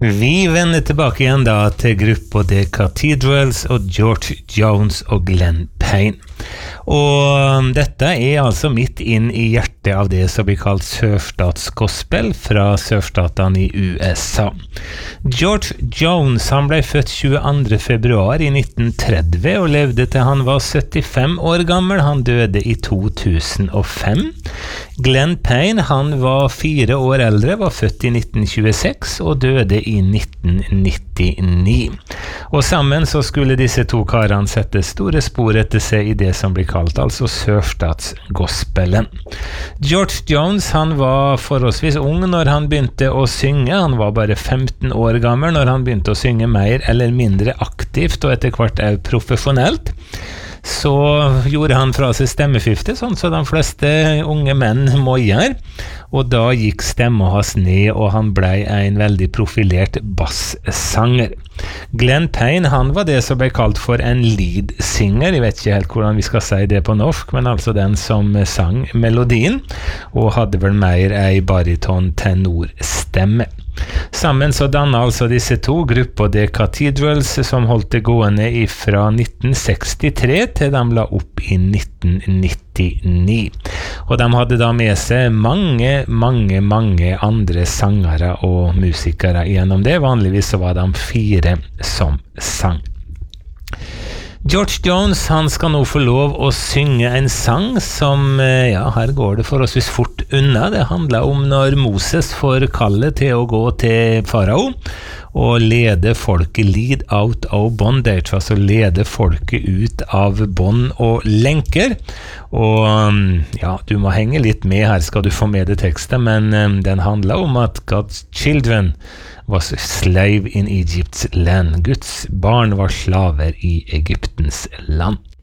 Vi vender tilbake igjen da til gruppa The Cathedrals og George Jones og Glenn Payne. Og dette altså midt inn i hjertet av det som blir kalt sørstatsgospel fra sørstatene i USA. George Jones han ble født 22. februar i 1930 og levde til han var 75 år gammel. Han døde i 2005. Glenn Payne han var 4 år eldre, var født i 1926 og døde i 1999. Og sammen så skulle disse to karene sette store spor etter seg i det som blir kalt altså sørstatsgospelen. George Jones han var forholdsvis ung når han begynte å synge. Han var bare 15 år gammel når han begynte å synge mer eller mindre aktivt og etter hvert også profesjonelt. Så gjorde han fra seg stemmeskifte, sånn som de fleste unge menn må gjøre, og da gikk stemmen hans ned, og han ble en veldig profilert basssanger. Glenn Payne, han var det som ble kalt for en leadsinger, jeg vet ikke helt hvordan vi skal si det på norsk, men altså den som sang melodien, og hadde vel mer ei bariton-tenorstemme. Sammen så dannet altså disse to grupper The Cathedrals som holdt det gående fra 1963 til de la opp i 1999. Og de hadde da med seg mange andre sangere og musikere gjennom det. Vanligvis så var de 4 som sang. George Jones, han skal nå få lov å synge en sang som, ja, her går det forholdsvis fort unna. Det handler om når Moses får kallet til å gå til farao og lede folket lead out of bondage, altså lede folket ut av bånd og lenker. Og ja, du må henge litt med her, skal du få med det tekstet, men den handler om at God's children was slave in Egypt's land. Guds barn var slaver i Egyptens land.